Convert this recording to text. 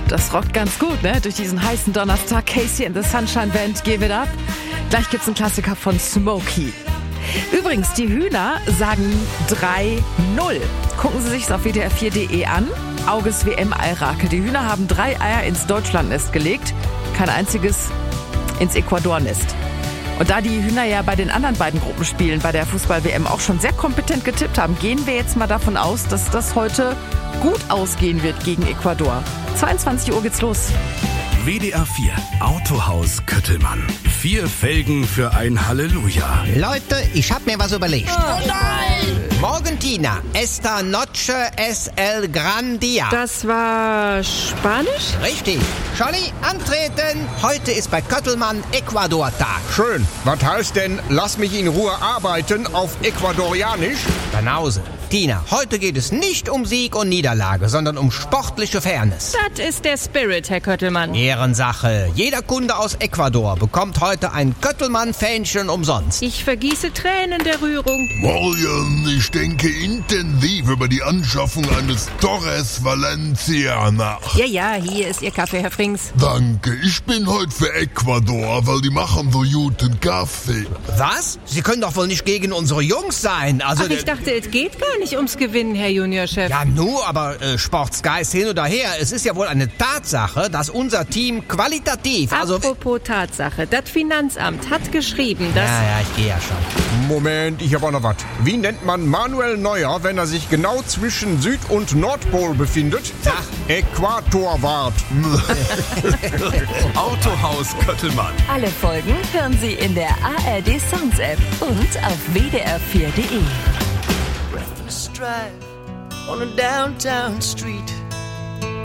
Das rockt ganz gut, ne? Durch diesen heißen Donnerstag. Casey and the Sunshine Band, Give It Up. Gleich gibt's einen Klassiker von Smokey. Übrigens, die Hühner sagen 3-0. Gucken Sie sich's auf wdr4.de an. Auges WM-Eilrake. Die Hühner haben 3 Eier ins Deutschlandnest gelegt. Kein einziges ins Ecuador-Nest. Und da die Hühner ja bei den anderen beiden Gruppenspielen bei der Fußball-WM auch schon sehr kompetent getippt haben, gehen wir jetzt mal davon aus, dass das heute gut ausgehen wird gegen Ecuador. 22 Uhr geht's los. WDR 4 Autohaus Köttelmann. 4 Felgen für ein Halleluja. Leute, ich hab mir was überlegt. Oh nein! Morgentina, esta noche es el gran día. Das war Spanisch? Richtig. Scholli, antreten. Heute ist bei Köttelmann Ecuador-Tag. Schön. Was heißt denn, lass mich in Ruhe arbeiten auf Ecuadorianisch? Banause. Tina, heute geht es nicht um Sieg und Niederlage, sondern um sportliche Fairness. Das ist der Spirit, Herr Köttelmann. Ehrensache. Jeder Kunde aus Ecuador bekommt heute ein Köttelmann-Fähnchen umsonst. Ich vergieße Tränen der Rührung. Morgen, ich denke intensiv über die Anschaffung eines Torres Valencia nach. Ja, hier ist Ihr Kaffee, Herr Frings. Danke, ich bin heute für Ecuador, weil die machen so guten Kaffee. Was? Sie können doch wohl nicht gegen unsere Jungs sein. Also, Ach, ich dachte, es geht gar nicht ums Gewinnen, Herr Juniorchef. Ja, aber Sportsgeist hin oder her. Es ist ja wohl eine Tatsache, dass unser Team qualitativ, Apropos Tatsache, das Finanzamt hat geschrieben, dass... Ja, ich gehe ja schon. Moment, ich hab auch noch was. Wie nennt man Manuel Neuer, wenn er sich genau zwischen Süd- und Nordpol befindet? Ach. Äquatorwart. Autohaus Köttelmann. Alle Folgen hören Sie in der ARD Songs App und auf wdr4.de. Drive on a downtown street.